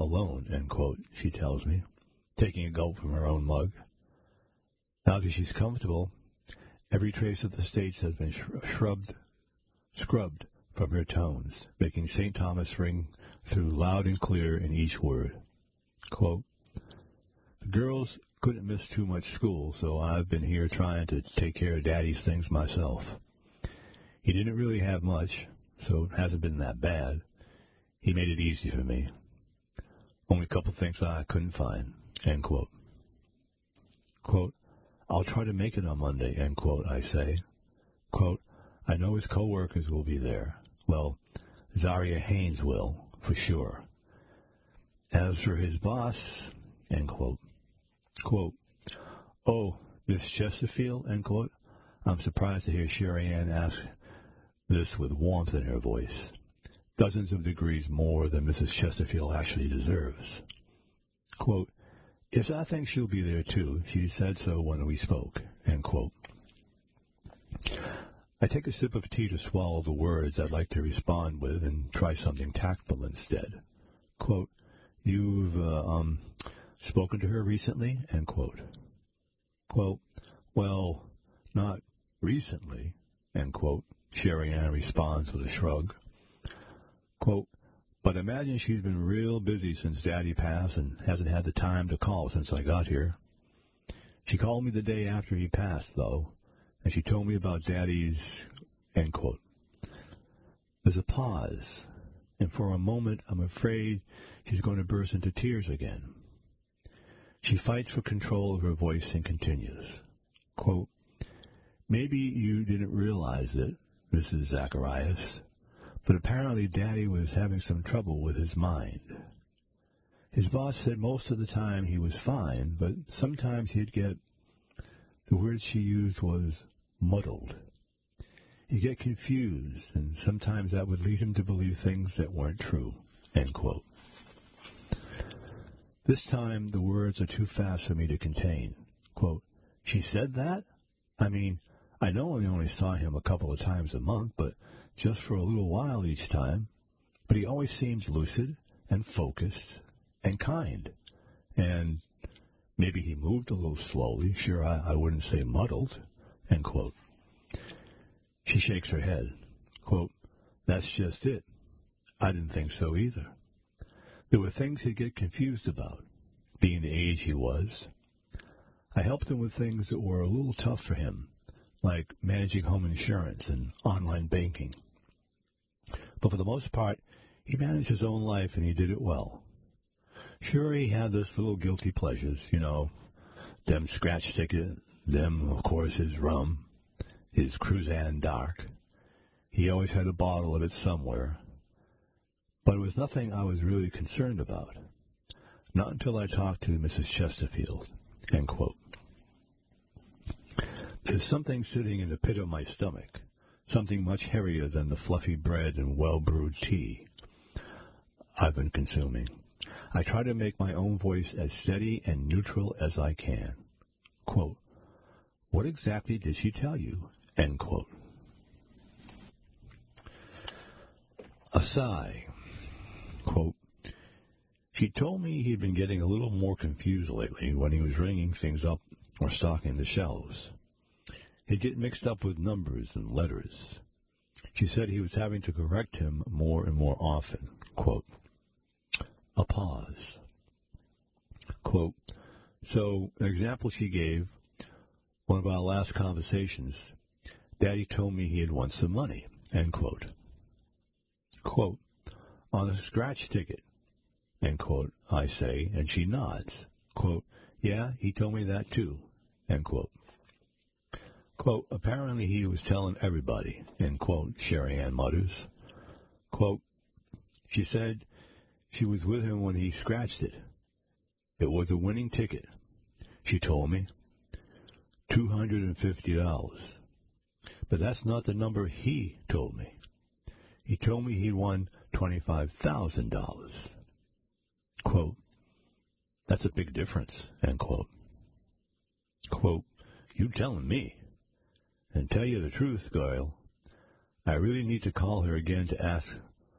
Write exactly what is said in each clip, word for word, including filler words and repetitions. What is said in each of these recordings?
alone, end quote, she tells me, taking a gulp from her own mug. Now that she's comfortable, every trace of the States has been sh- shrubbed, scrubbed from her tones, making Saint Thomas ring through loud and clear in each word. Quote, the girls couldn't miss too much school, so I've been here trying to take care of Daddy's things myself. He didn't really have much, so it hasn't been that bad. He made it easy for me. Only a couple things I couldn't find, end quote. Quote, I'll try to make it on Monday, end quote, I say. Quote, I know his co-workers will be there. Well, Zaria Haynes will, for sure. As for his boss, end quote. Quote, oh, Miss Chesterfield, end quote. I'm surprised to hear Sherry Ann ask this with warmth in her voice. Dozens of degrees more than Missus Chesterfield actually deserves. Quote, yes, I think she'll be there too. She said so when we spoke, end quote. I take a sip of tea to swallow the words I'd like to respond with and try something tactful instead. Quote, you've, uh, um, spoken to her recently, end quote. Quote, well, not recently, end quote. Sherry Ann responds with a shrug. Quote, but imagine she's been real busy since Daddy passed and hasn't had the time to call since I got here. She called me the day after he passed, though, and she told me about Daddy's, end quote. There's a pause, and for a moment I'm afraid she's going to burst into tears again. She fights for control of her voice and continues. Quote, maybe you didn't realize it, Missus Zacharias, but apparently Daddy was having some trouble with his mind. His boss said most of the time he was fine, but sometimes he'd get, the word she used was muddled. He'd get confused, and sometimes that would lead him to believe things that weren't true, end quote. This time, the words are too fast for me to contain. Quote, she said that? I mean, I know I only saw him a couple of times a month, but just for a little while each time. But he always seemed lucid and focused and kind. And maybe he moved a little slowly. Sure, I, I wouldn't say muddled, end quote. She shakes her head. Quote, that's just it. I didn't think so either. There were things he'd get confused about, being the age he was. I helped him with things that were a little tough for him, like managing home insurance and online banking. But for the most part, he managed his own life and he did it well. Sure, he had this little guilty pleasures, you know, them scratch ticket, them, of course, his rum, his Cruzan Dark. He always had a bottle of it somewhere. But it was nothing I was really concerned about. Not until I talked to Missus Chesterfield, end quote. There's something sitting in the pit of my stomach, something much heavier than the fluffy bread and well-brewed tea I've been consuming. I try to make my own voice as steady and neutral as I can. Quote, what exactly did she tell you? End quote. A sigh. Quote, she told me he'd been getting a little more confused lately when he was ringing things up or stocking the shelves. He'd get mixed up with numbers and letters. She said he was having to correct him more and more often. Quote, a pause. Quote, so, an example she gave, one of our last conversations, Daddy told me he had won some money, end quote. Quote, on a scratch ticket, end quote, I say, and she nods. Quote, yeah, he told me that too, end quote. Quote, apparently he was telling everybody, end quote, Sherry Ann mutters. Quote, she said she was with him when he scratched it. It was a winning ticket, she told me. two hundred fifty dollars. But that's not the number he told me. He told me he'd won twenty-five thousand dollars. Quote, that's a big difference, end quote. Quote, you telling me. And tell you the truth, girl, I really need to call her again to ask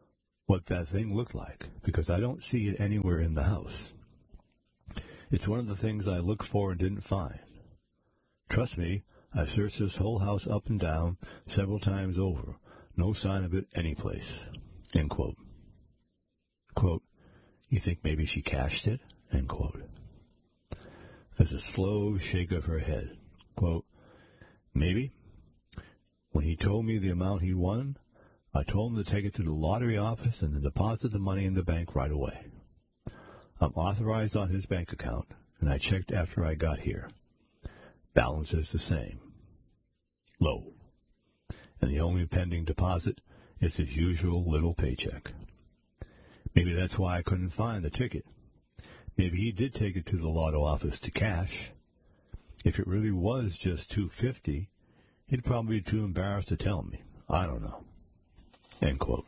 what that thing looked like, because I don't see it anywhere in the house. It's one of the things I looked for and didn't find. Trust me, I searched this whole house up and down several times over. No sign of it anyplace. End quote. Quote, you think maybe she cashed it? End quote. There's a slow shake of her head. Quote, maybe. When he told me the amount he won, I told him to take it to the lottery office and then deposit the money in the bank right away. I'm authorized on his bank account, and I checked after I got here. Balance is the same. Low. And the only pending deposit is his usual little paycheck. Maybe that's why I couldn't find the ticket. Maybe he did take it to the lotto office to cash. If it really was just two hundred fifty dollars, he'd probably be too embarrassed to tell me. I don't know. End quote.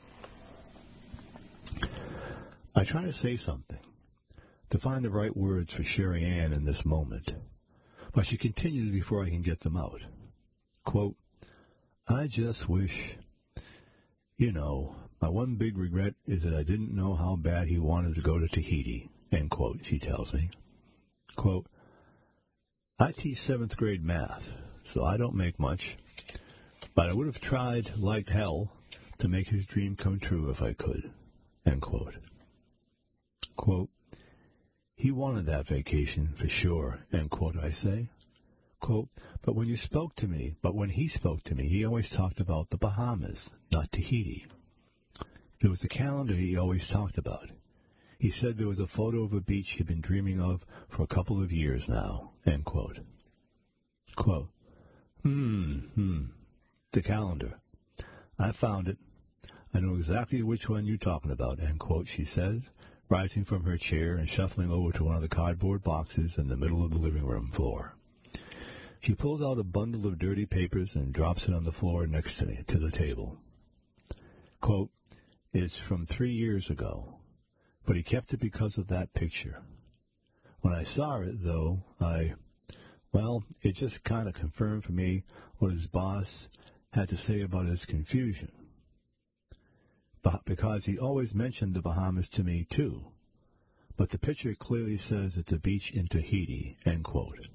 I try to say something, to find the right words for Sherry Ann in this moment, but she continues before I can get them out. Quote, I just wish, you know, my one big regret is that I didn't know how bad he wanted to go to Tahiti, end quote, she tells me. Quote, I teach seventh grade math, so I don't make much, but I would have tried like hell to make his dream come true if I could, end quote. Quote, he wanted that vacation for sure, end quote, I say. Quote, but when you spoke to me, but when he spoke to me, he always talked about the Bahamas, not Tahiti. There was a calendar he always talked about. He said there was a photo of a beach he'd been dreaming of for a couple of years now, end quote. Quote, hmm, hmm, the calendar. I found it. I know exactly which one you're talking about, end quote, she says, rising from her chair and shuffling over to one of the cardboard boxes in the middle of the living room floor. She pulls out a bundle of dirty papers and drops it on the floor next to me, to the table. Quote, it's from three years ago, but he kept it because of that picture. When I saw it, though, I, well, it just kind of confirmed for me what his boss had to say about his confusion. But because he always mentioned the Bahamas to me, too. But the picture clearly says it's a beach in Tahiti, end quote.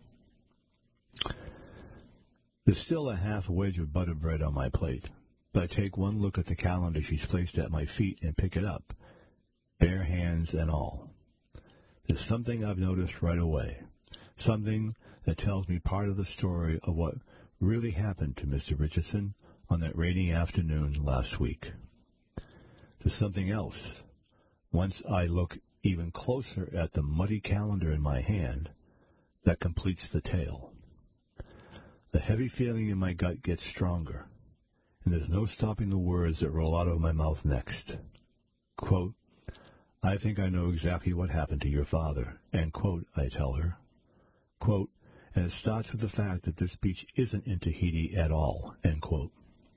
There's still a half wedge of butter bread on my plate, but I take one look at the calendar she's placed at my feet and pick it up, bare hands and all. There's something I've noticed right away, something that tells me part of the story of what really happened to Mister Richardson on that rainy afternoon last week. There's something else. Once I look even closer at the muddy calendar in my hand, that completes the tale. The heavy feeling in my gut gets stronger, and there's no stopping the words that roll out of my mouth next. Quote, I think I know exactly what happened to your father, end quote, I tell her. Quote, and it starts with the fact that this beach isn't in Tahiti at all, end quote.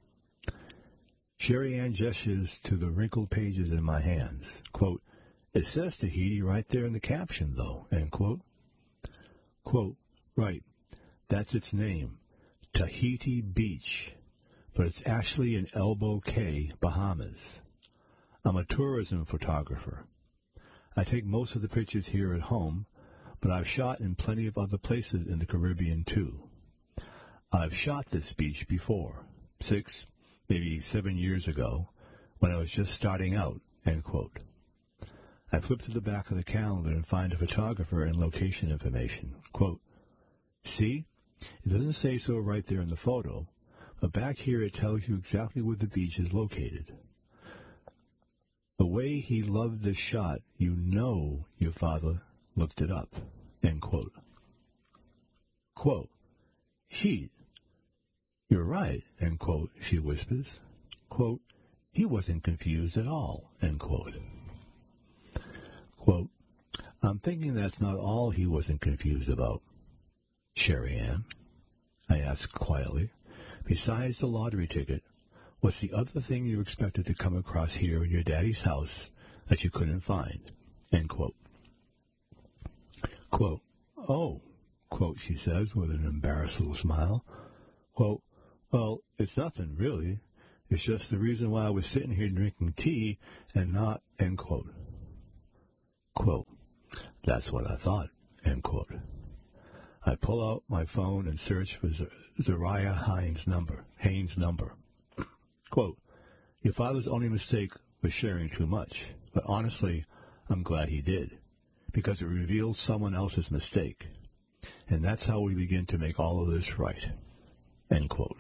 Sherry Ann gestures to the wrinkled pages in my hands. Quote, it says Tahiti right there in the caption, though, end quote. Quote, right, that's its name, Tahiti Beach, but it's actually in Elbow Cay, Bahamas. I'm a tourism photographer. I take most of the pictures here at home, but I've shot in plenty of other places in the Caribbean, too. I've shot this beach before, six, maybe seven years ago, when I was just starting out, end quote. I flip to the back of the calendar and find a photographer and location information. Quote, see? It doesn't say so right there in the photo, but back here it tells you exactly where the beach is located. The way he loved this shot, you know your father looked it up, end quote. Quote, she, you're right, end quote, she whispers. Quote, he wasn't confused at all, end quote. Quote, I'm thinking that's not all he wasn't confused about. Sherry Ann, I asked quietly, besides the lottery ticket, what's the other thing you expected to come across here in your daddy's house that you couldn't find? End quote. Quote, oh, quote, she says with an embarrassed little smile. Quote, well, it's nothing, really. It's just the reason why I was sitting here drinking tea and not, end quote. Quote, that's what I thought, end quote. I pull out my phone and search for Z- Zariah Hines' number, Haynes' number. Quote, your father's only mistake was sharing too much, but honestly, I'm glad he did, because it reveals someone else's mistake. And that's how we begin to make all of this right, end quote.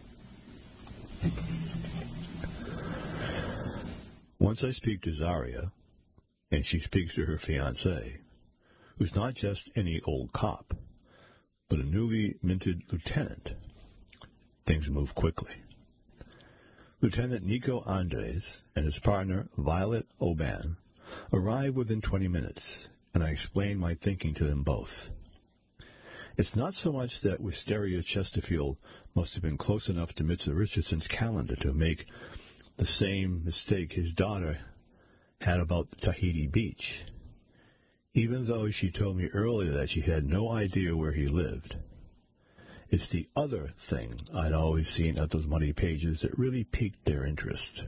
Once I speak to Zaria, and she speaks to her fiancé, who's not just any old cop, but a newly minted lieutenant, things move quickly. Lieutenant Nico Andres and his partner, Violet Oban, arrive within twenty minutes, and I explain my thinking to them both. It's not so much that Wisteria Chesterfield must have been close enough to Mister Richardson's calendar to make the same mistake his daughter had about Tahiti Beach, even though she told me earlier that she had no idea where he lived. It's the other thing I'd always seen at those muddy pages that really piqued their interest.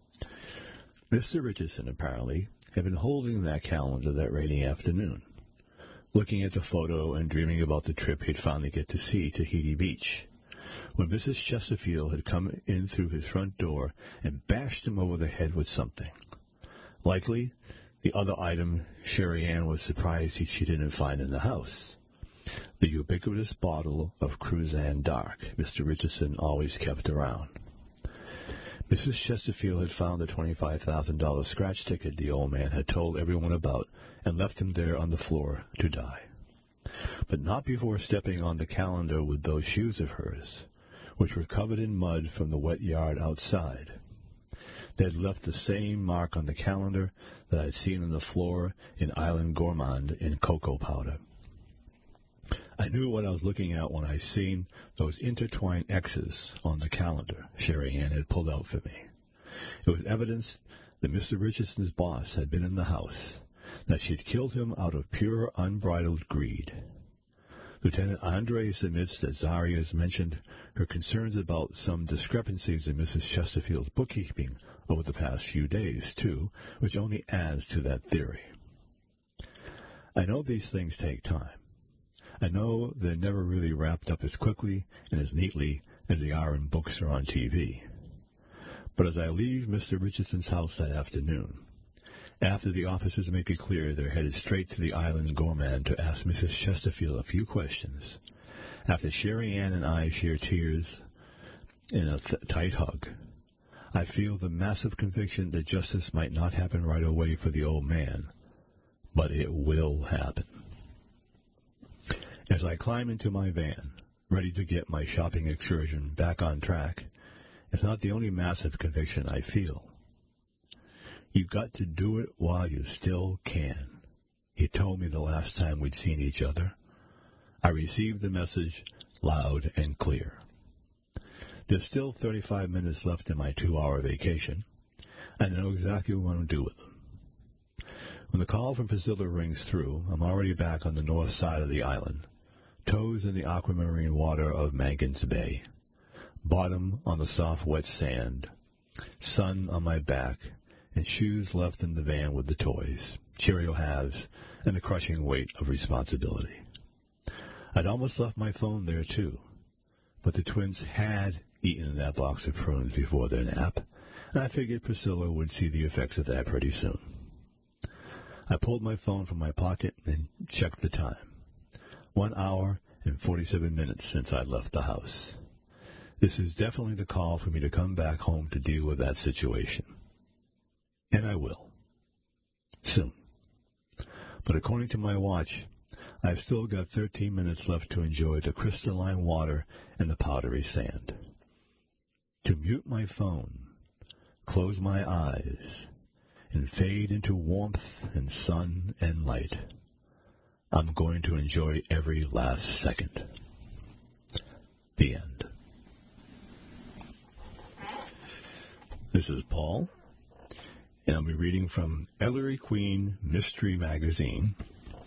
Mister Richardson, apparently, had been holding that calendar that rainy afternoon, looking at the photo and dreaming about the trip he'd finally get to see Tahiti Beach, when Missus Chesterfield had come in through his front door and bashed him over the head with something. Likely, the other item Sherry Ann was surprised he, she didn't find in the house. The ubiquitous bottle of Cruzan Dark Mister Richardson always kept around. Missus Chesterfield had found the twenty-five thousand dollars scratch ticket the old man had told everyone about and left him there on the floor to die. But not before stepping on the calendar with those shoes of hers, which were covered in mud from the wet yard outside. They had left the same mark on the calendar that I had seen on the floor in Island Gourmand in cocoa powder. I knew what I was looking at when I seen those intertwined X's on the calendar Sherry Ann had pulled out for me. It was evidence that Mister Richardson's boss had been in the house, that she had killed him out of pure, unbridled greed. Lieutenant Andres admits that Zaria has mentioned her concerns about some discrepancies in Missus Chesterfield's bookkeeping over the past few days, too, which only adds to that theory. I know these things take time. I know they're never really wrapped up as quickly and as neatly as they are in books or on T V. But as I leave Mister Richardson's house that afternoon, after the officers make it clear they're headed straight to the Island Gourmand to ask Missus Chesterfield a few questions, after Sherry Ann and I share tears in a th- tight hug, I feel the massive conviction that justice might not happen right away for the old man, but it will happen. As I climb into my van, ready to get my shopping excursion back on track, it's not the only massive conviction I feel. You got to do it while you still can, he told me the last time we'd seen each other. I received the message loud and clear. There's still thirty-five minutes left in my two-hour vacation. I know exactly what I'm going to do with them. When the call from Priscilla rings through, I'm already back on the north side of the island, toes in the aquamarine water of Mangan's Bay, bottom on the soft, wet sand, sun on my back, and shoes left in the van with the toys, Cheerio halves, and the crushing weight of responsibility. I'd almost left my phone there, too, but the twins had eaten that box of prunes before their nap, and I figured Priscilla would see the effects of that pretty soon. I pulled my phone from my pocket and checked the time. One hour and forty-seven minutes since I left the house. This is definitely the call for me to come back home to deal with that situation. And I will. Soon. But according to my watch, I've still got thirteen minutes left to enjoy the crystalline water and the powdery sand. To mute my phone, close my eyes, and fade into warmth and sun and light, I'm going to enjoy every last second. The end. This is Paul, and I'll be reading from Ellery Queen Mystery Magazine,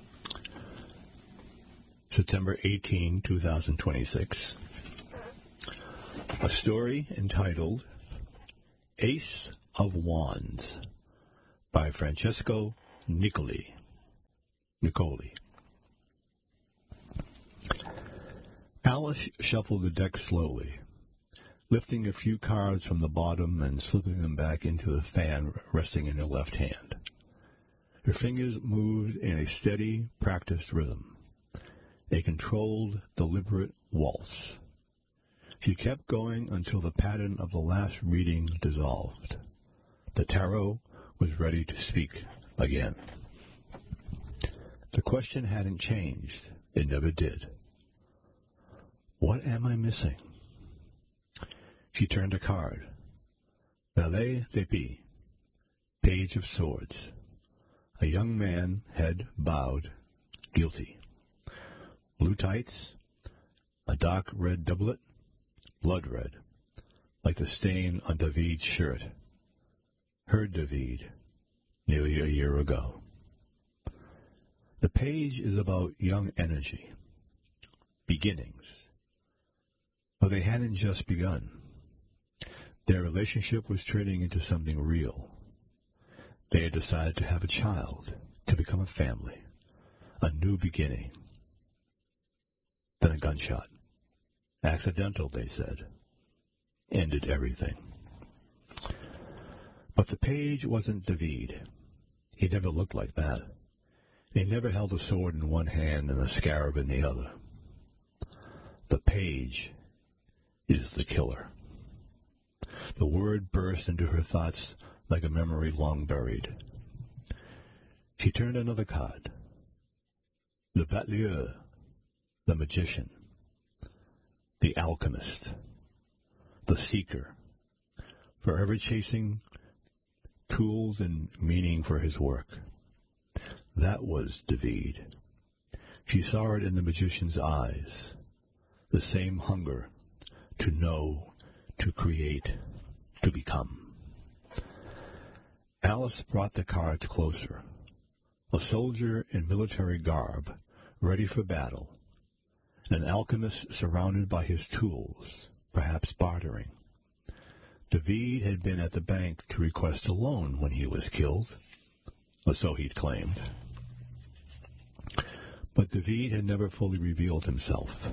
September eighteenth, twenty twenty-six. A story entitled Ace of Wands by Francesco Nicoli. Nicoli. Alice shuffled the deck slowly, lifting a few cards from the bottom and slipping them back into the fan resting in her left hand. Her fingers moved in a steady, practiced rhythm, a controlled, deliberate waltz. She kept going until the pattern of the last reading dissolved. The tarot was ready to speak again. The question hadn't changed. It never did. What am I missing? She turned a card. Valet d'épée, Page of Swords. A young man, head bowed, guilty. Blue tights, a dark red doublet, blood red, like the stain on David's shirt. Her David, nearly a year ago. The page is about young energy, beginnings. But they hadn't just begun. Their relationship was turning into something real. They had decided to have a child, to become a family, a new beginning. Then a gunshot. Accidental, they said. Ended everything. But the page wasn't David. He never looked like that. He never held a sword in one hand and a scarab in the other. The page is the killer. The word burst into her thoughts like a memory long buried. She turned another card. Le Batelier, the magician, the alchemist, the seeker, forever chasing tools and meaning for his work. That was David. She saw it in the magician's eyes, the same hunger to know, to create, to become. Alice brought the cards closer. A soldier in military garb, ready for battle. An alchemist surrounded by his tools, perhaps bartering. David had been at the bank to request a loan when he was killed, or so he'd claimed. But David had never fully revealed himself.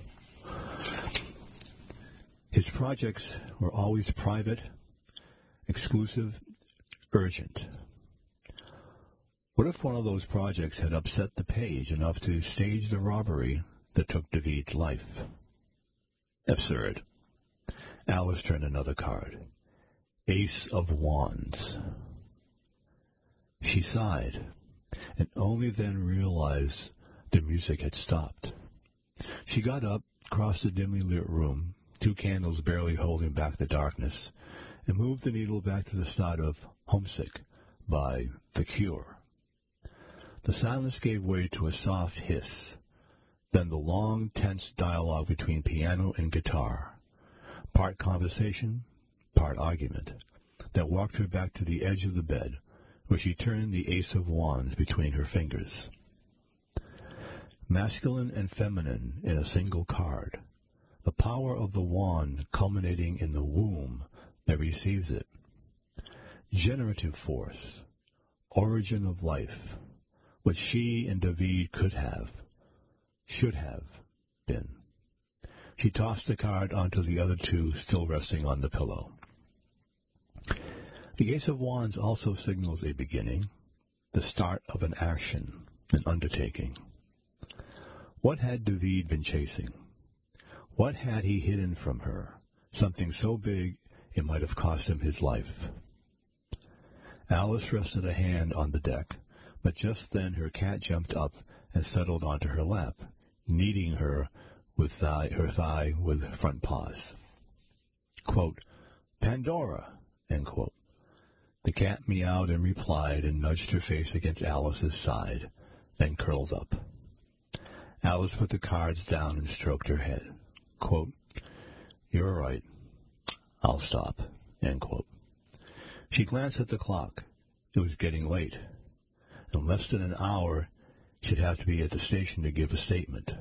His projects were always private, exclusive, urgent. What if one of those projects had upset the page enough to stage the robbery that took David's life? Absurd. Alice turned another card. Ace of Wands. She sighed, and only then realized the music had stopped. She got up, crossed the dimly lit room, two candles barely holding back the darkness, and moved the needle back to the start of Homesick by The Cure. The silence gave way to a soft hiss, then the long, tense dialogue between piano and guitar, part conversation, part argument, that walked her back to the edge of the bed, where she turned the Ace of Wands between her fingers. Masculine and feminine in a single card, the power of the wand culminating in the womb that receives it. Generative force, origin of life, what she and David could have, should have been. She tossed the card onto the other two still resting on the pillow. The Ace of Wands also signals a beginning, the start of an action, an undertaking. What had David been chasing? What had he hidden from her? Something so big it might have cost him his life. Alice rested a hand on the deck, but just then her cat jumped up and settled onto her lap, kneading her with thigh, her thigh with front paws. Quote, Pandora, end quote. The cat meowed and replied and nudged her face against Alice's side, then curled up. Alice put the cards down and stroked her head. Quote, You're right. I'll stop, end quote. She glanced at the clock. It was getting late. In less than an hour, she'd have to be at the station to give a statement.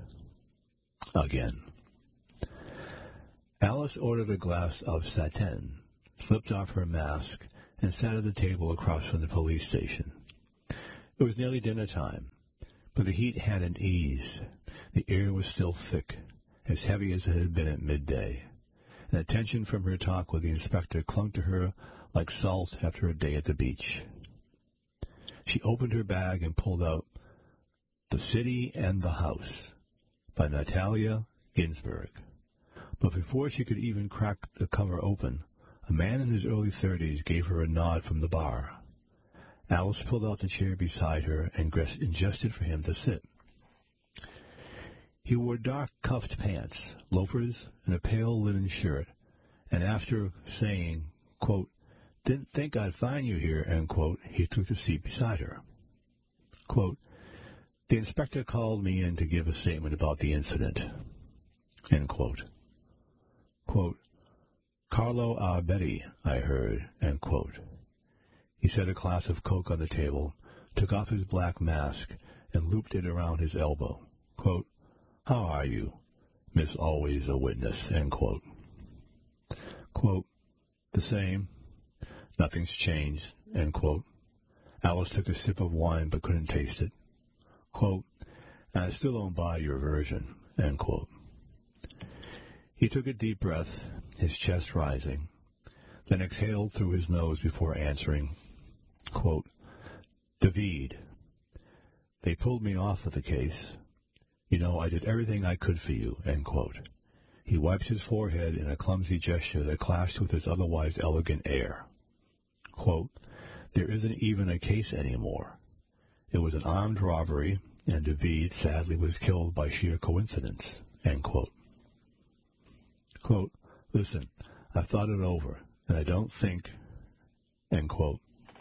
Again. Alice ordered a glass of satin, slipped off her mask, and sat at the table across from the police station. It was nearly dinner time, but the heat hadn't eased. The air was still thick, as heavy as it had been at midday, and the tension from her talk with the inspector clung to her like salt after a day at the beach. She opened her bag and pulled out The City and the House by Natalia Ginzburg. But before she could even crack the cover open, a man in his early thirties gave her a nod from the bar. Alice pulled out the chair beside her and gestured for him to sit. He wore dark cuffed pants, loafers, and a pale linen shirt, and after saying, quote, "Didn't think I'd find you here," end quote, he took the seat beside her. Quote, "The inspector called me in to give a statement about the incident," end quote. Quote, "Carlo Arbetti, I heard," end quote. He set a glass of Coke on the table, took off his black mask, and looped it around his elbow. Quote, "How are you, Miss Always a Witness," end quote. Quote, "The same. Nothing's changed," end quote. Alice took a sip of wine but couldn't taste it. Quote, "I still don't buy your version," end quote. He took a deep breath, his chest rising, then exhaled through his nose before answering, quote, "David, they pulled me off of the case. You know, I did everything I could for you," end quote. He wiped his forehead in a clumsy gesture that clashed with his otherwise elegant air. Quote, "There isn't even a case anymore. It was an armed robbery, and David sadly was killed by sheer coincidence," end quote. Quote, "Listen, I've thought it over, and I don't think," end quote.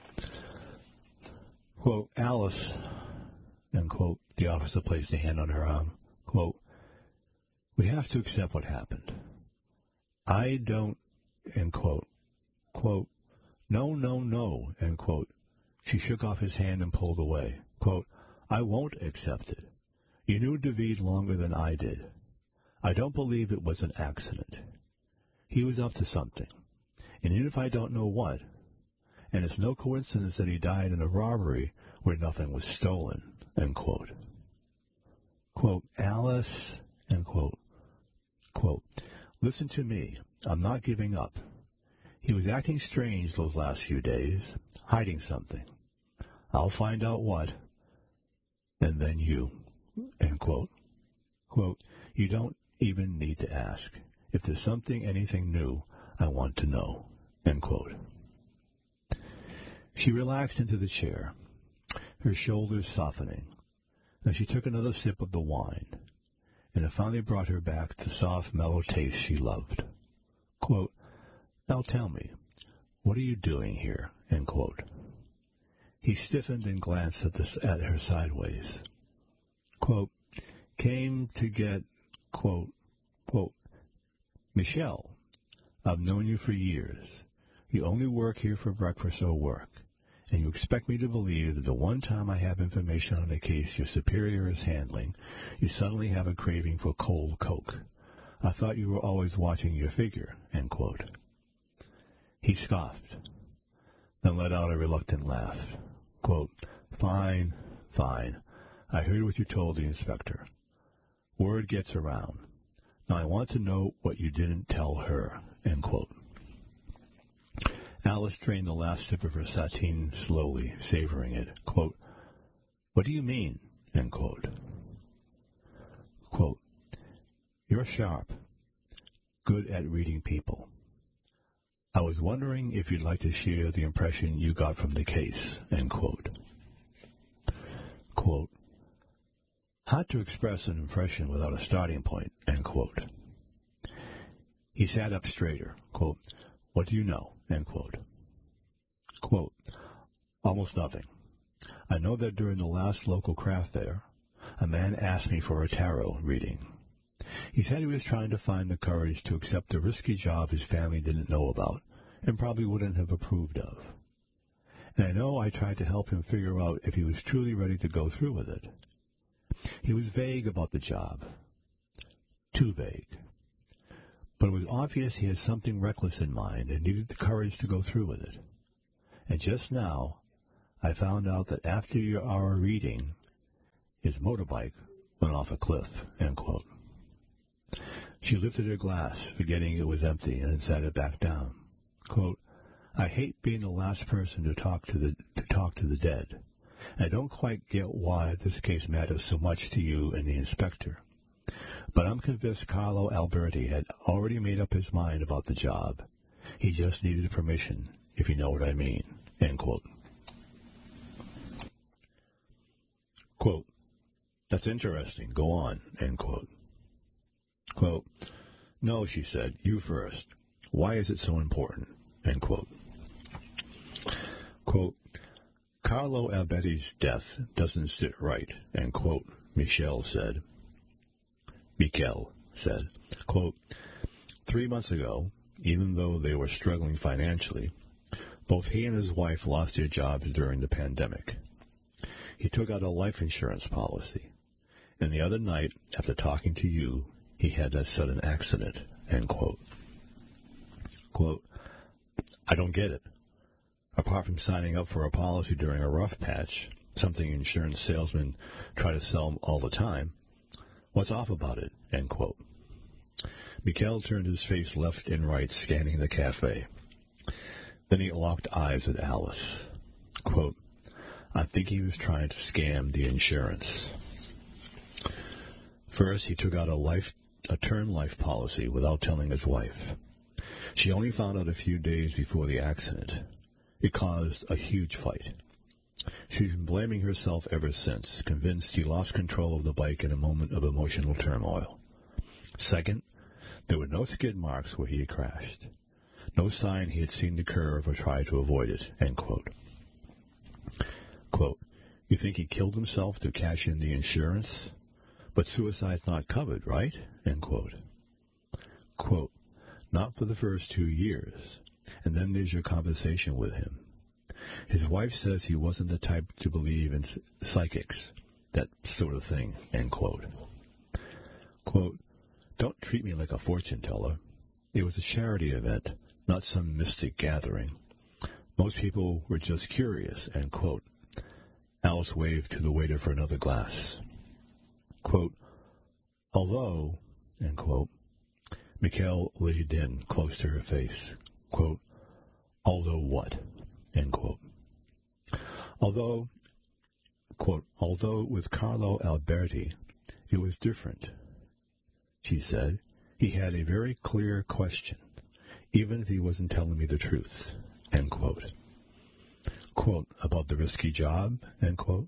Quote, "Alice," end quote, the officer placed a hand on her arm, quote, "we have to accept what happened. I don't," end quote. Quote, "No, no, no," end quote. She shook off his hand and pulled away. Quote, "I won't accept it. You knew David longer than I did. I don't believe it was an accident. He was up to something, and even if I don't know what, and it's no coincidence that he died in a robbery where nothing was stolen," end quote. Quote, "Alice," end quote. Quote, "Listen to me. I'm not giving up. He was acting strange those last few days, hiding something. I'll find out what, and then you," end quote. Quote, "You don't even need to ask. If there's something, anything new, I want to know," end quote. She relaxed into the chair, her shoulders softening. Then she took another sip of the wine, and it finally brought her back to the soft, mellow taste she loved. Quote, "Now tell me, what are you doing here?" end quote. He stiffened and glanced at, this, at her sideways. Quote, "Came to get," quote, quote, "Michelle, I've known you for years. You only work here for breakfast or work, and you expect me to believe that the one time I have information on a case your superior is handling, you suddenly have a craving for cold Coke. I thought you were always watching your figure," end quote. He scoffed, then let out a reluctant laugh. Quote, "Fine, fine. I heard what you told the inspector. Word gets around. Now I want to know what you didn't tell her," end quote. Alice drained the last sip of her sateen slowly, savoring it. Quote, "What do you mean?" end quote. Quote, "You're sharp, good at reading people. I was wondering if you'd like to share the impression you got from the case," end quote. Quote, "Hard to express an impression without a starting point," end quote. He sat up straighter. Quote, "What do you know?" end quote. Quote, "Almost nothing. I know that during the last local craft fair, a man asked me for a tarot reading. He said he was trying to find the courage to accept a risky job his family didn't know about and probably wouldn't have approved of. And I know I tried to help him figure out if he was truly ready to go through with it. He was vague about the job. Too vague. But it was obvious he had something reckless in mind and needed the courage to go through with it. And just now, I found out that after your our reading, his motorbike went off a cliff, end quote. She lifted her glass, forgetting it was empty, and then sat it back down. Quote, I hate being the last person to talk to the to talk to the dead. I don't quite get why this case matters so much to you and the inspector. But I'm convinced Carlo Alberti had already made up his mind about the job. He just needed permission, if you know what I mean, end quote. Quote, that's interesting. Go on, end quote. Quote, no, she said, you first. Why is it so important, end quote. Quote, Carlo Alberti's death doesn't sit right, end quote, Michelle said. Michel said, quote, three months ago, even though they were struggling financially, both he and his wife lost their jobs during the pandemic. He took out a life insurance policy, and the other night, after talking to you, he had that sudden accident, end quote. Quote, I don't get it. Apart from signing up for a policy during a rough patch, something insurance salesmen try to sell all the time, what's off about it, end quote. Michel turned his face left and right, scanning the cafe. Then he locked eyes with Alice. Quote, I think he was trying to scam the insurance. First, he took out a life, a term life policy without telling his wife. She only found out a few days before the accident. It caused a huge fight. She's been blaming herself ever since, convinced he lost control of the bike in a moment of emotional turmoil. Second, there were no skid marks where he had crashed. No sign he had seen the curve or tried to avoid it, end quote. Quote, you think he killed himself to cash in the insurance? But suicide's not covered, right? End quote. Quote, not for the first two years. And then there's your conversation with him. His wife says he wasn't the type to believe in psychics, that sort of thing, end quote. Quote, don't treat me like a fortune teller. It was a charity event, not some mystic gathering. Most people were just curious, end quote. Alice waved to the waiter for another glass. Quote, although, end quote, Michel leaned in close to her face. Quote, although what, end quote. Although, quote, although with Carlo Alberti, it was different, she said. He had a very clear question, even if he wasn't telling me the truth, end quote. Quote, about the risky job, end quote.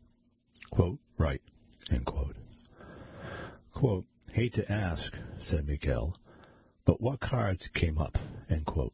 Quote, right, end quote. Quote, hate to ask, said Michel, but what cards came up, end quote.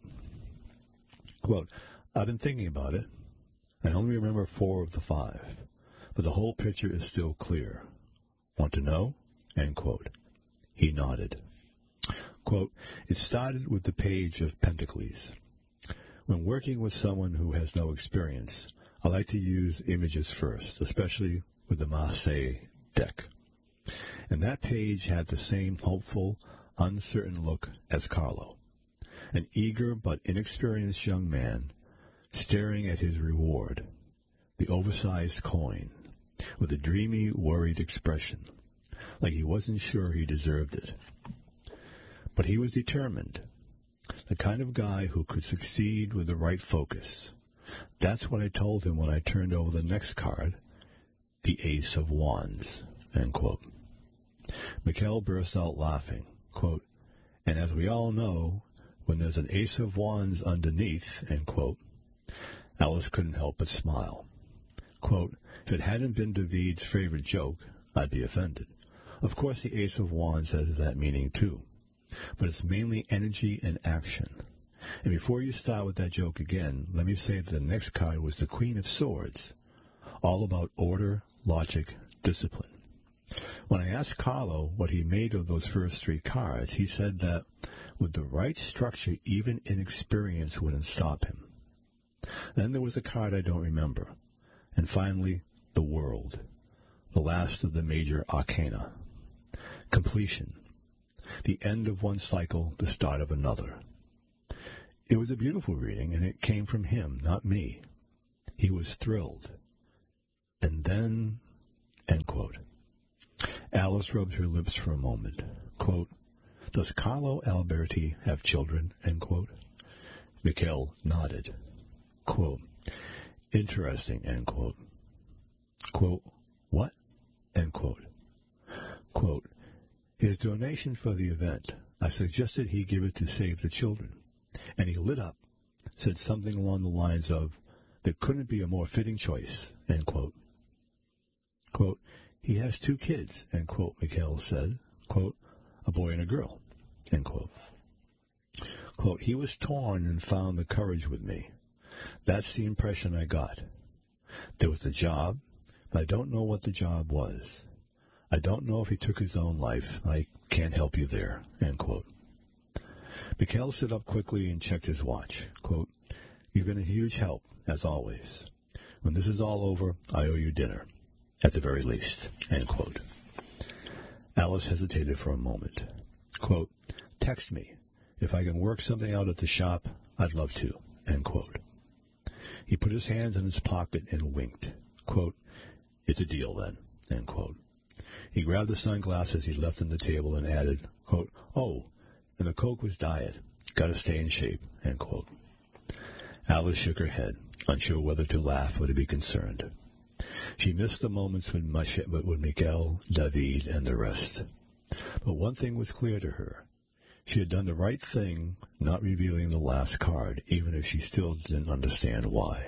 Quote, I've been thinking about it. I only remember four of the five, but the whole picture is still clear. Want to know? End quote. He nodded. Quote, it started with the page of Pentacles. When working with someone who has no experience, I like to use images first, especially with the Marseille deck. And that page had the same hopeful, uncertain look as Carlo, an eager but inexperienced young man staring at his reward, the oversized coin, with a dreamy, worried expression, like he wasn't sure he deserved it. But he was determined, the kind of guy who could succeed with the right focus. That's what I told him when I turned over the next card, the Ace of Wands, end quote. Michel burst out laughing, quote, and as we all know, when there's an Ace of Wands underneath, end quote, Alice couldn't help but smile. Quote, if it hadn't been David's favorite joke, I'd be offended. Of course the Ace of Wands has that meaning too, but it's mainly energy and action. And before you start with that joke again, let me say that the next card was the Queen of Swords, all about order, logic, discipline. When I asked Carlo what he made of those first three cards, he said that with the right structure, even inexperience wouldn't stop him. Then there was a card I don't remember. And finally, the World, the last of the major arcana. Completion. The end of one cycle, the start of another. It was a beautiful reading, and it came from him, not me. He was thrilled. And then, end quote. Alice rubbed her lips for a moment. Quote, does Carlo Alberti have children? End quote. Mikhail nodded. Quote, interesting, end quote. Quote, what? End quote. Quote, his donation for the event, I suggested he give it to Save the Children. And he lit up, said something along the lines of, there couldn't be a more fitting choice, end quote. Quote, he has two kids, end quote, Mikhail said, quote, a boy and a girl, end quote. Quote, he was torn and found the courage with me. That's the impression I got. There was the job, but I don't know what the job was. I don't know if he took his own life. I can't help you there, end quote. Mikhail stood up quickly and checked his watch. Quote, you've been a huge help, as always. When this is all over, I owe you dinner, at the very least, end quote. Alice hesitated for a moment. Quote, text me. If I can work something out at the shop, I'd love to, end quote. He put his hands in his pocket and winked. Quote, it's a deal then, end quote. He grabbed the sunglasses he left on the table and added, quote, oh, and the Coke was diet. Gotta stay in shape, end quote. Alice shook her head, unsure whether to laugh or to be concerned. She missed the moments with, Mich- with Miguel, David, and the rest. But one thing was clear to her. She had done the right thing, not revealing the last card, even if she still didn't understand why.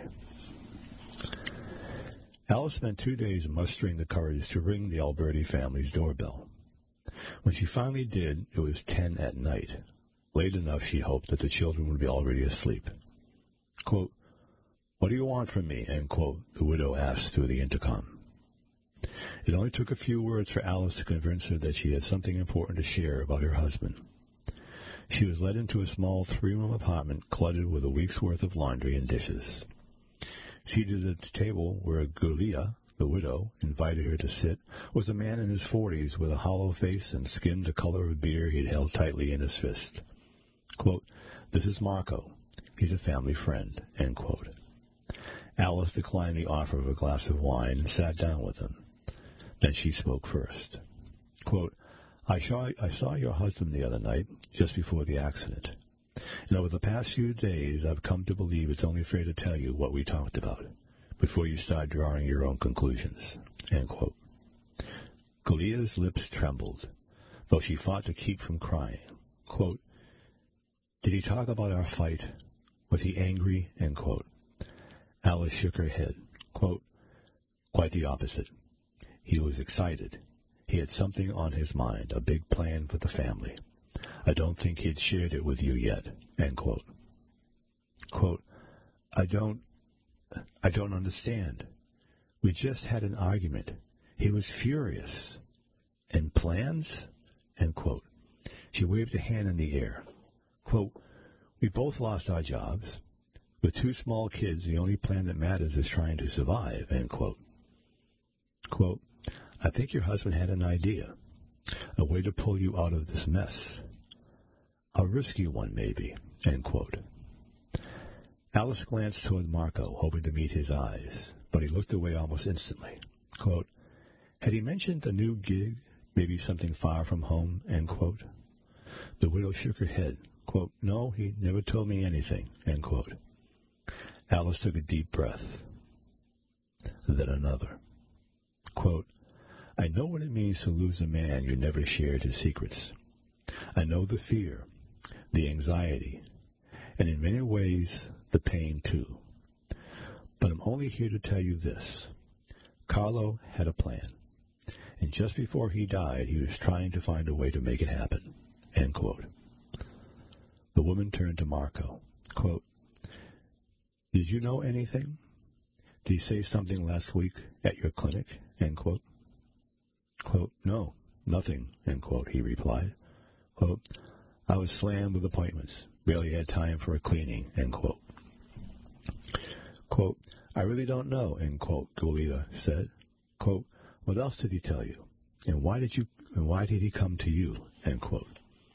Alice spent two days mustering the courage to ring the Alberti family's doorbell. When she finally did, it was ten at night, late enough she hoped that the children would be already asleep. Quote, what do you want from me, end quote, the widow asked through the intercom. It only took a few words for Alice to convince her that she had something important to share about her husband. She was led into a small three-room apartment cluttered with a week's worth of laundry and dishes. Seated at the table where Gulia, the widow, invited her to sit, was a man in his forties with a hollow face and skin the color of beer he had held tightly in his fist. Quote, this is Marco. He's a family friend, end quote. Alice declined the offer of a glass of wine and sat down with him. Then she spoke first. Quote, I saw, I saw your husband the other night, just before the accident. And over the past few days, I've come to believe it's only fair to tell you what we talked about, before you start drawing your own conclusions, end quote. Galia's lips trembled, though she fought to keep from crying. Quote, did he talk about our fight? Was he angry? End quote. Alice shook her head. Quote, quite the opposite. He was excited. He had something on his mind, a big plan for the family. I don't think he'd shared it with you yet, end quote. Quote, I don't, I don't understand. We just had an argument. He was furious. And plans? End quote. She waved a hand in the air. Quote, we both lost our jobs. With two small kids, the only plan that matters is trying to survive, end quote. Quote, I think your husband had an idea, a way to pull you out of this mess. A risky one, maybe, end quote. Alice glanced toward Marco, hoping to meet his eyes, but he looked away almost instantly. Quote, had he mentioned a new gig, maybe something far from home, end quote? The widow shook her head. Quote, no, he never told me anything, end quote. Alice took a deep breath. Then another. Quote, I know what it means to lose a man you never shared his secrets. I know the fear, the anxiety, and in many ways, the pain too. But I'm only here to tell you this. Carlo had a plan, and just before he died, he was trying to find a way to make it happen, end quote. The woman turned to Marco. Quote, did you know anything? Did he say something last week at your clinic, end quote? Quote, no, nothing, end quote, he replied. Quote, I was slammed with appointments, barely had time for a cleaning, end quote. Quote, I really don't know, end quote, Gulia said. Quote, what else did he tell you? And why did you, and why did he come to you, end quote?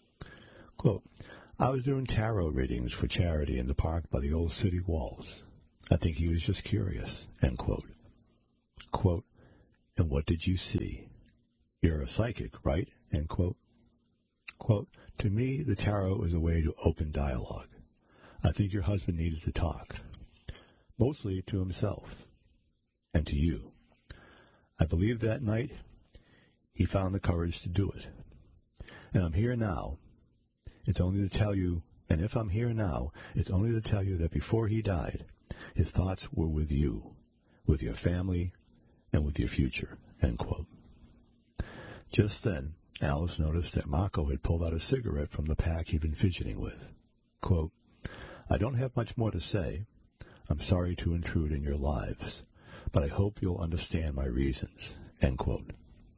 Quote, I was doing tarot readings for charity in the park by the old city walls. I think he was just curious, end quote. Quote, and what did you see? You're a psychic, right? End quote. Quote, to me, the tarot is a way to open dialogue. I think your husband needed to talk, mostly to himself and to you. I believe that night he found the courage to do it. And I'm here now. It's only to tell you, and if I'm here now, it's only to tell you that before he died, his thoughts were with you, with your family, and with your future, end quote. Just then, Alice noticed that Marco had pulled out a cigarette from the pack he'd been fidgeting with. Quote, I don't have much more to say. I'm sorry to intrude in your lives, but I hope you'll understand my reasons, end quote.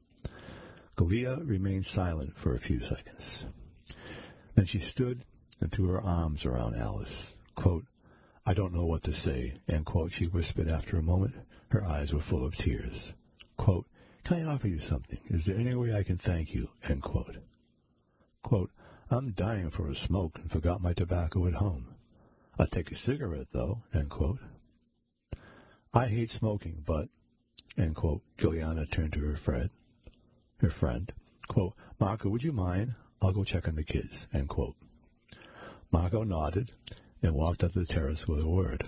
Galia remained silent for a few seconds. Then she stood and threw her arms around Alice. Quote, I don't know what to say, end quote, she whispered after a moment. Her eyes were full of tears. Quote, can I offer you something? Is there any way I can thank you, end quote. Quote, I'm dying for a smoke and forgot my tobacco at home. I'll take a cigarette, though, end quote. I hate smoking, but, end quote, Juliana turned to her friend, her friend, quote, Marco, would you mind? I'll go check on the kids, end quote. Marco nodded and walked up the terrace with a word.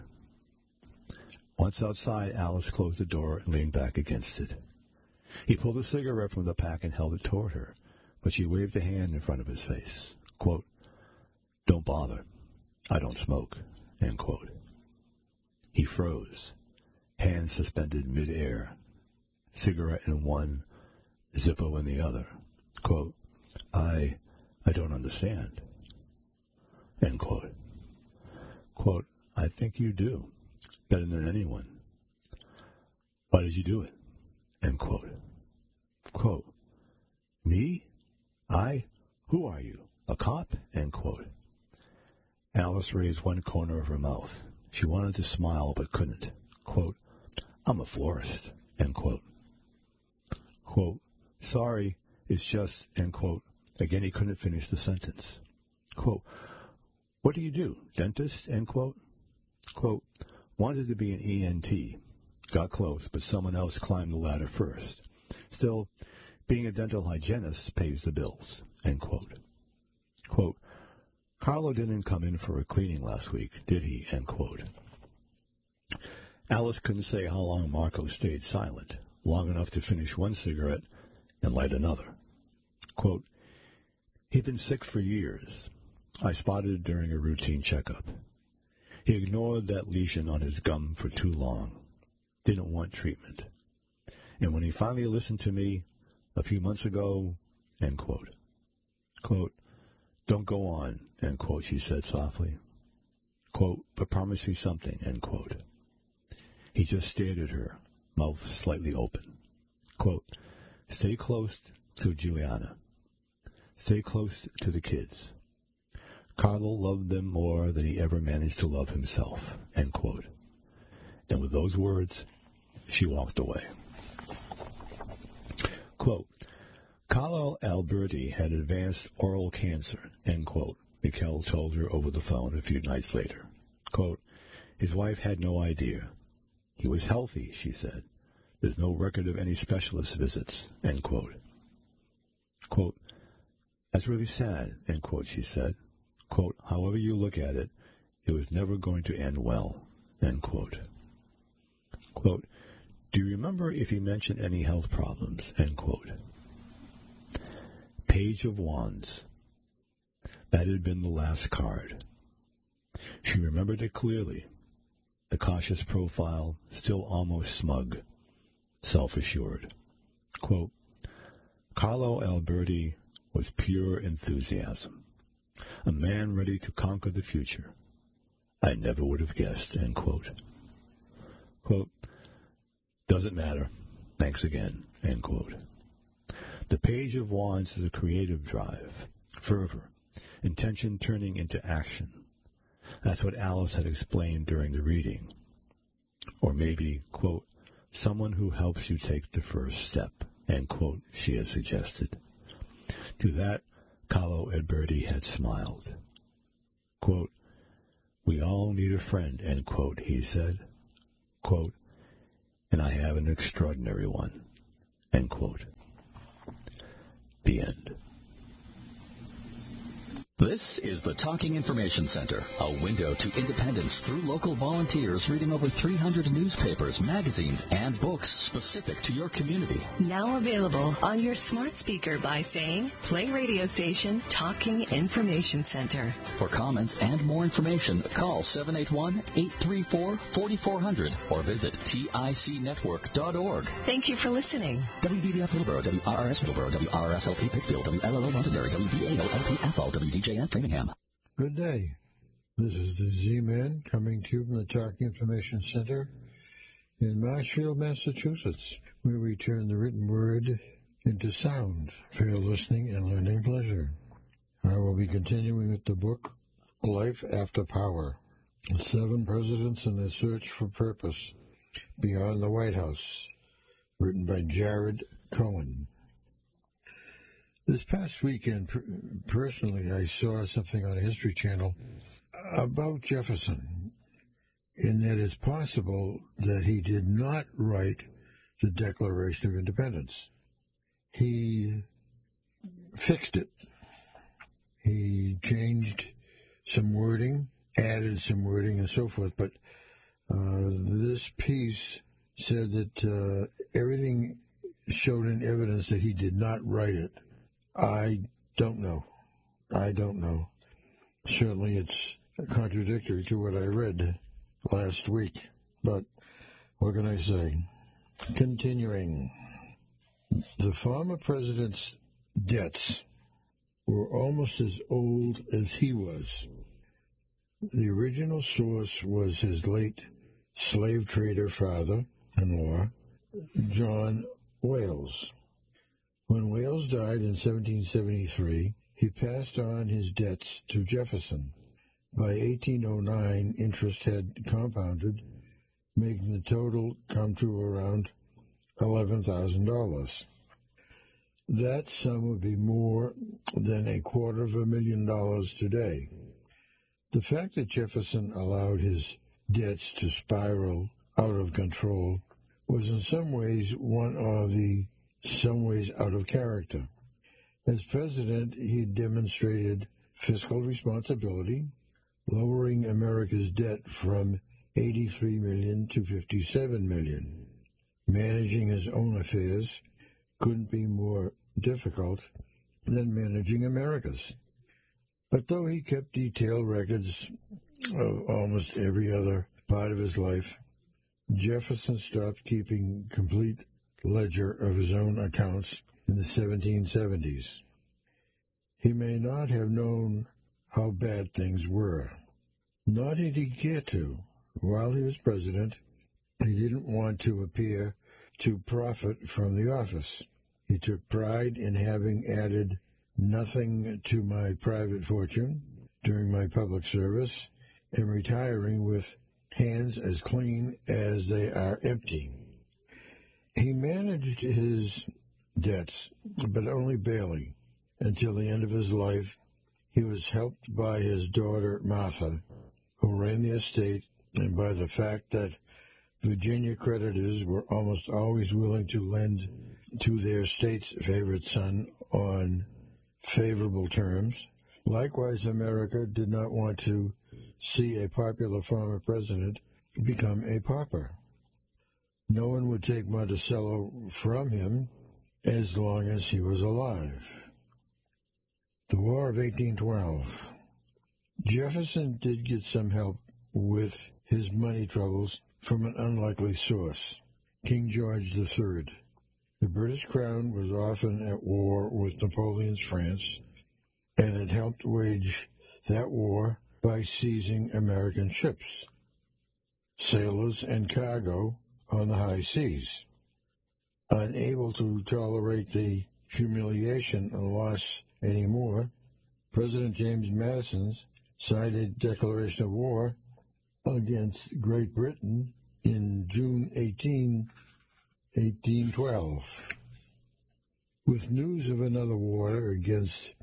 Once outside, Alice closed the door and leaned back against it. He pulled a cigarette from the pack and held it toward her, but she waved a hand in front of his face. Quote, don't bother. I don't smoke, end quote. He froze, hands suspended mid-air, cigarette in one, Zippo in the other. Quote, I, I don't understand, end quote. Quote, I think you do, better than anyone. Why did you do it, end quote. Quote, me? I? Who are you? A cop? End quote. Alice raised one corner of her mouth. She wanted to smile, but couldn't. Quote, I'm a florist, end quote. Quote, sorry, it's just, end quote. Again, he couldn't finish the sentence. Quote, what do you do? Dentist, end quote. Quote, wanted to be an E N T. Got close, but someone else climbed the ladder first. Still, being a dental hygienist pays the bills, end quote. Quote, Carlo didn't come in for a cleaning last week, did he, end quote. Alice couldn't say how long Marco stayed silent, long enough to finish one cigarette and light another. Quote, he'd been sick for years. I spotted it during a routine checkup. He ignored that lesion on his gum for too long, didn't want treatment. And when he finally listened to me a few months ago, end quote. Quote, don't go on, end quote, she said softly. Quote, but promise me something, end quote. He just stared at her, mouth slightly open. Quote, stay close to Juliana. Stay close to the kids. Carlo loved them more than he ever managed to love himself, end quote. And with those words, she walked away. Quote, Carlo Alberti had advanced oral cancer, end quote, Mikhail told her over the phone a few nights later. Quote, his wife had no idea. He was healthy, she said. There's no record of any specialist visits, end quote. Quote, that's really sad, end quote, she said. Quote, however you look at it, it was never going to end well, end quote. Quote, do you remember if he mentioned any health problems, end quote. Page of Wands. That had been the last card. She remembered it clearly. The cautious profile, still almost smug, self-assured. Quote, Carlo Alberti was pure enthusiasm. A man ready to conquer the future. I never would have guessed, end quote. Quote, doesn't matter. Thanks again, end quote. The Page of Wands is a creative drive, fervor, intention turning into action. That's what Alice had explained during the reading. Or maybe, quote, someone who helps you take the first step, end quote, she had suggested. To that, Carlo Alberti had smiled. Quote, "We all need a friend," end quote, he said. Quote, "And I have an extraordinary one," end quote. The end. This is the Talking Information Center, a window to independence through local volunteers reading over three hundred newspapers, magazines, and books specific to your community. Now available on your smart speaker by saying, play radio station Talking Information Center. For comments and more information, call seven eight one, eight three four, four four zero zero or visit tic network dot org. Thank you for listening. W B B F Middleborough, W R R S Middleborough, W R R S L P Pittsfield, W L L O Londonderry, W V A O L P F O, W D J F Framingham. Good day. This is the Z-Man coming to you from the Talking Information Center in Marshfield, Massachusetts, where we turn the written word into sound for your listening and learning pleasure. I will be continuing with the book, Life After Power, Seven Presidents and Their Search for Purpose Beyond the White House, written by Jared Cohen. This past weekend, personally, I saw something on a History Channel about Jefferson, in that it's possible that he did not write the Declaration of Independence. He fixed it. He changed some wording, added some wording, and so forth, but uh, this piece said that uh, everything showed in evidence that he did not write it. I don't know. I don't know. Certainly it's contradictory to what I read last week, but what can I say? Continuing. The former president's debts were almost as old as he was. The original source was his late slave trader father-in-law, John Wales. When Wales died in seventeen seventy-three, he passed on his debts to Jefferson. By eighteen oh nine, interest had compounded, making the total come to around eleven thousand dollars. That sum would be more than a quarter of a million dollars today. The fact that Jefferson allowed his debts to spiral out of control was in some ways one of the some ways out of character. As president, he demonstrated fiscal responsibility, lowering America's debt from eighty-three million dollars to fifty-seven million dollars. Managing his own affairs couldn't be more difficult than managing America's. But though he kept detailed records of almost every other part of his life, Jefferson stopped keeping complete ledger of his own accounts in the seventeen seventies. He may not have known how bad things were. Nor did he care to. While he was president, he didn't want to appear to profit from the office. He took pride in having added nothing to my private fortune during my public service and retiring with hands as clean as they are empty. He managed his debts, but only barely. Until the end of his life, he was helped by his daughter, Martha, who ran the estate, and by the fact that Virginia creditors were almost always willing to lend to their state's favorite son on favorable terms. Likewise, America did not want to see a popular former president become a pauper. No one would take Monticello from him as long as he was alive. The War of eighteen twelve. Jefferson did get some help with his money troubles from an unlikely source, King George the Third. The British crown was often at war with Napoleon's France, and it helped wage that war by seizing American ships, sailors, and cargo on the high seas. Unable to tolerate the humiliation and loss anymore, President James Madison signed a declaration of war against Great Britain in June eighteenth, eighteen twelve. With news of another war against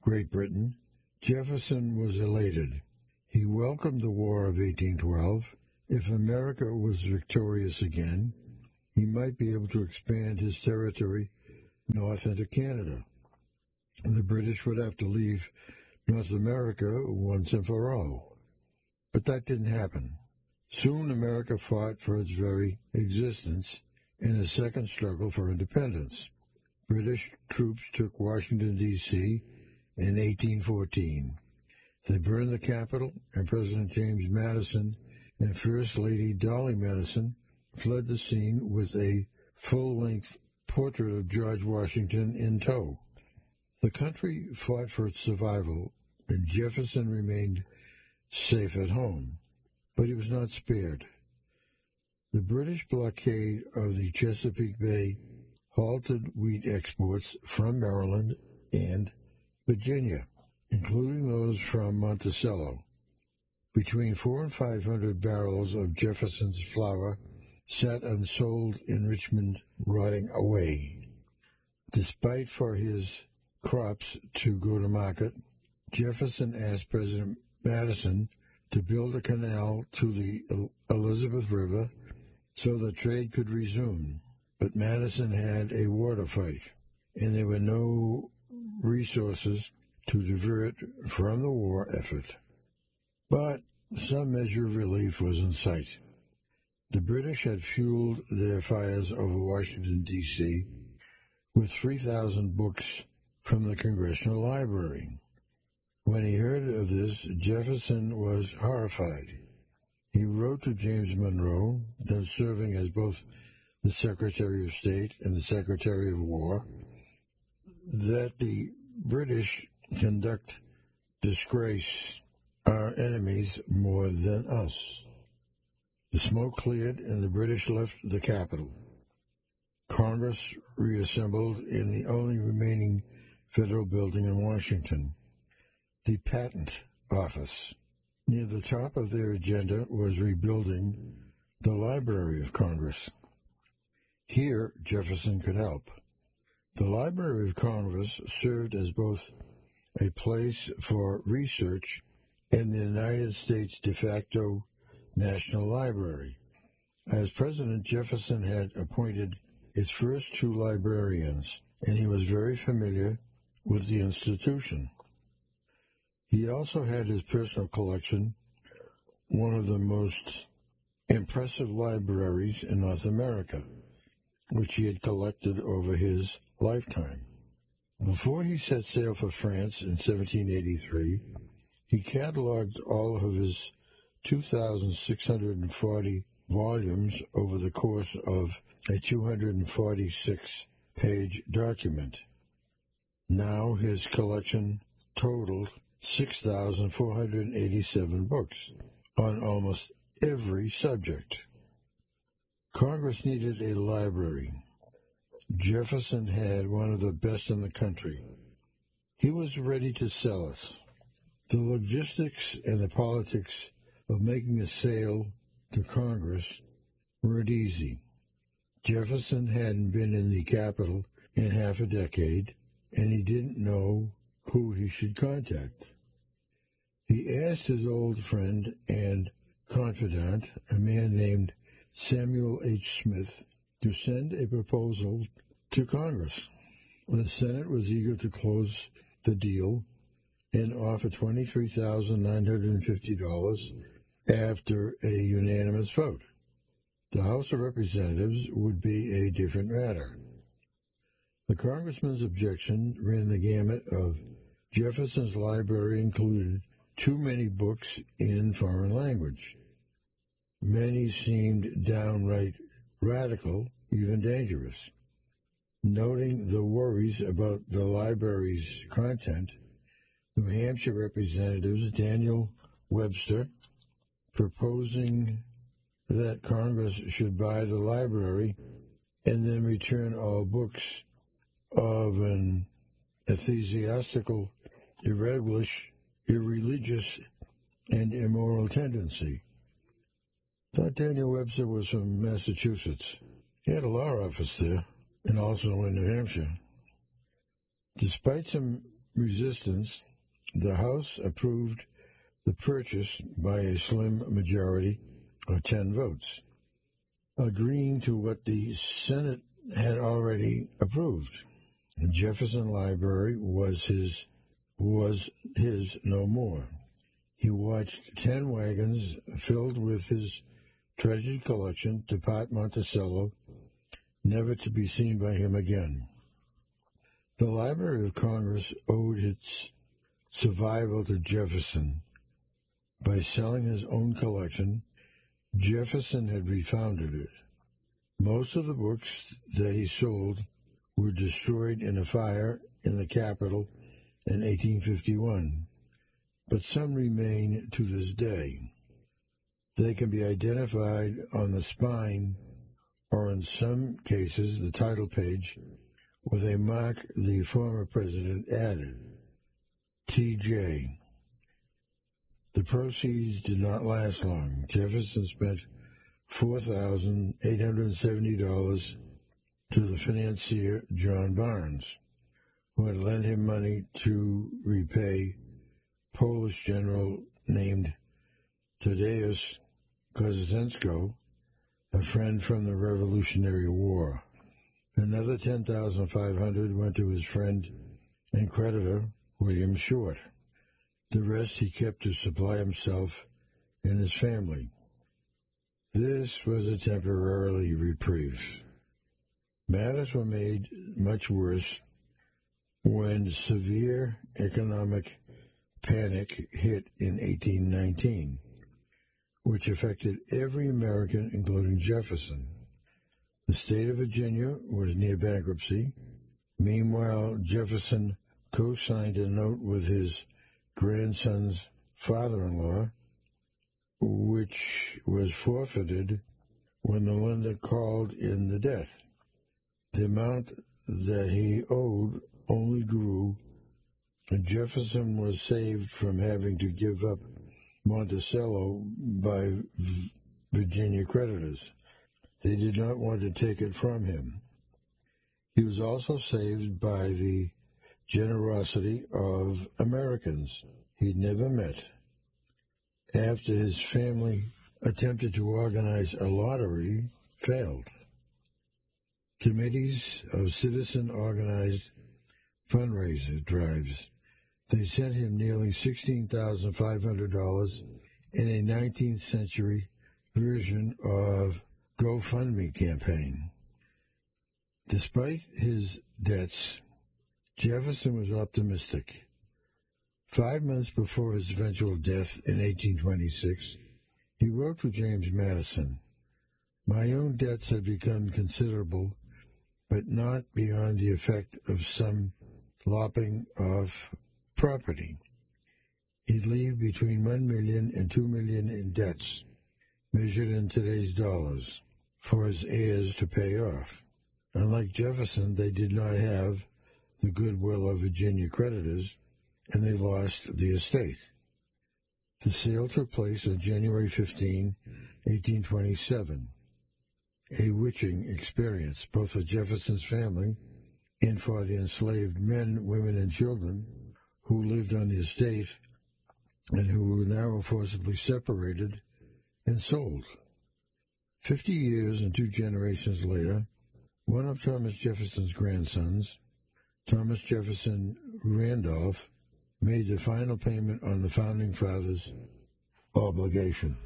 Great Britain, Jefferson was elated. He welcomed the War of eighteen twelve. If America was victorious again, he might be able to expand his territory north into Canada. The British would have to leave North America once and for all. But that didn't happen. Soon America fought for its very existence in a second struggle for independence. British troops took Washington, D C in eighteen fourteen. They burned the Capitol, and President James Madison and First Lady Dolly Madison fled the scene with a full-length portrait of George Washington in tow. The country fought for its survival, and Jefferson remained safe at home, but he was not spared. The British blockade of the Chesapeake Bay halted wheat exports from Maryland and Virginia, including those from Monticello. Between four and five hundred barrels of Jefferson's flour sat unsold in Richmond, rotting away. Despite for his crops to go to market, Jefferson asked President Madison to build a canal to the Elizabeth River so that trade could resume. But Madison had a war to fight, and there were no resources to divert from the war effort. But some measure of relief was in sight. The British had fueled their fires over Washington, D C with three thousand books from the Congressional Library. When he heard of this, Jefferson was horrified. He wrote to James Monroe, then serving as both the Secretary of State and the Secretary of War, that the British conduct disgrace our enemies more than us. The smoke cleared and the British left the capital. Congress reassembled in the only remaining federal building in Washington, the Patent Office. Near the top of their agenda was rebuilding the Library of Congress. Here, Jefferson could help. The Library of Congress served as both a place for research and the United States de facto National Library. As president, Jefferson had appointed its first two librarians, and he was very familiar with the institution. He also had his personal collection, one of the most impressive libraries in North America, which he had collected over his lifetime. Before he set sail for France in seventeen eighty-three, he cataloged all of his two thousand six hundred forty volumes over the course of a two hundred forty-six page document. Now his collection totaled six thousand four hundred eighty-seven books on almost every subject. Congress needed a library. Jefferson had one of the best in the country. He was ready to sell it. The logistics and the politics of making a sale to Congress weren't easy. Jefferson hadn't been in the Capitol in half a decade, and he didn't know who he should contact. He asked his old friend and confidant, a man named Samuel H. Smith, to send a proposal to Congress. The Senate was eager to close the deal and offer twenty-three thousand nine hundred fifty dollars after a unanimous vote. The House of Representatives would be a different matter. The congressman's objection ran the gamut of Jefferson's library included too many books in foreign language. Many seemed downright radical, even dangerous. Noting the worries about the library's content, New Hampshire Representatives Daniel Webster, proposing that Congress should buy the library and then return all books of an ecclesiastical, irreligious, irreligious, and immoral tendency. Thought Daniel Webster was from Massachusetts. He had a law office there, and also in New Hampshire. Despite some resistance, the House approved the purchase by a slim majority of ten votes, agreeing to what the Senate had already approved. The Jefferson Library was his was his no more. He watched ten wagons filled with his treasured collection depart Monticello, never to be seen by him again. The Library of Congress owed its survival to Jefferson. By selling his own collection, Jefferson had refounded it. Most of the books that he sold were destroyed in a fire in the Capitol in eighteen fifty-one, but some remain to this day. They can be identified on the spine or, in some cases, the title page, with a mark the former president added, T J. The proceeds did not last long. Jefferson spent four thousand eight hundred seventy dollars to the financier John Barnes, who had lent him money to repay Polish general named Tadeusz Kościuszko, a friend from the Revolutionary War. Another ten thousand five hundred dollars went to his friend and creditor, William Short. The rest he kept to supply himself and his family. This was a temporary reprieve. Matters were made much worse when severe economic panic hit in eighteen nineteen, which affected every American, including Jefferson. The state of Virginia was near bankruptcy. Meanwhile, Jefferson co-signed a note with his grandson's father-in-law, which was forfeited when the lender called in the debt. The amount that he owed only grew, and Jefferson was saved from having to give up Monticello by v- Virginia creditors. They did not want to take it from him. He was also saved by the generosity of Americans he'd never met. After his family attempted to organize a lottery, failed. Committees of citizen-organized fundraiser drives. They sent him nearly sixteen thousand five hundred dollars in a nineteenth century version of GoFundMe campaign. Despite his debts, Jefferson was optimistic. Five months before his eventual death in eighteen twenty-six, he wrote to James Madison, "My own debts had become considerable, but not beyond the effect of some lopping off property. He'd leave between one million and two million in debts, measured in today's dollars, for his heirs to pay off. Unlike Jefferson, they did not have the goodwill of Virginia creditors, and they lost the estate." The sale took place on January fifteenth, eighteen twenty-seven. A witching experience, both for Jefferson's family and for the enslaved men, women, and children who lived on the estate and who were now forcibly separated and sold. Fifty years and two generations later, one of Thomas Jefferson's grandsons, Thomas Jefferson Randolph, made the final payment on the Founding Fathers' obligation.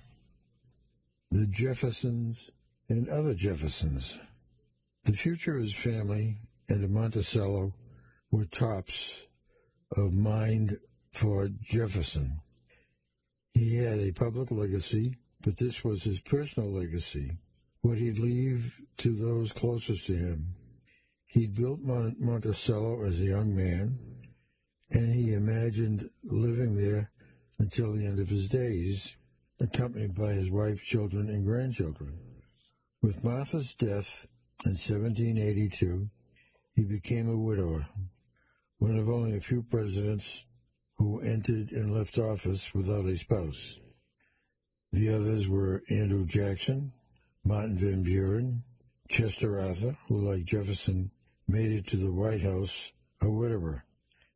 The Jeffersons and other Jeffersons. The future of his family and of Monticello were tops of mind for Jefferson. He had a public legacy, but this was his personal legacy, what he'd leave to those closest to him. He'd built Mont- Monticello as a young man, and he imagined living there until the end of his days, accompanied by his wife, children, and grandchildren. With Martha's death in seventeen eighty-two, he became a widower, one of only a few presidents who entered and left office without a spouse. The others were Andrew Jackson, Martin Van Buren, Chester Arthur, who, like Jefferson, made it to the White House a widower,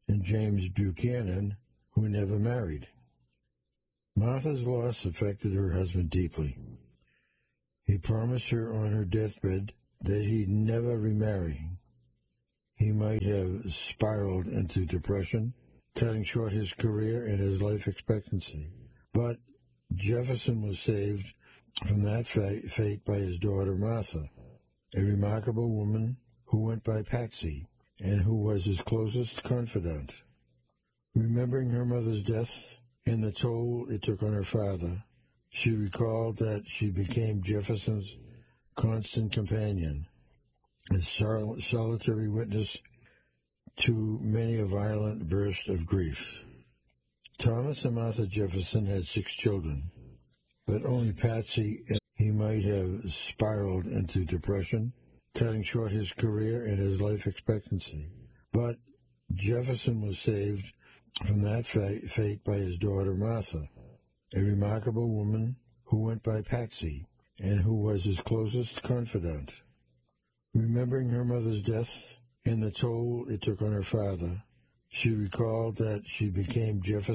and James Buchanan, who never married. Martha's loss affected her husband deeply. He promised her on her deathbed that he'd never remarry. He might have spiraled into depression, cutting short his career and his life expectancy. But Jefferson was saved from that fate by his daughter Martha, a remarkable woman who went by Patsy and who was his closest confidant. Remembering her mother's death and the toll it took on her father, she recalled that she became Jefferson's constant companion, a sol- solitary witness to many a violent burst of grief. Thomas and Martha Jefferson had six children, but only Patsy, and he might have spiraled into depression, cutting short his career and his life expectancy. But Jefferson was saved from that fate by his daughter Martha, a remarkable woman who went by Patsy and who was his closest confidant. Remembering her mother's death and the toll it took on her father, she recalled that she became Jefferson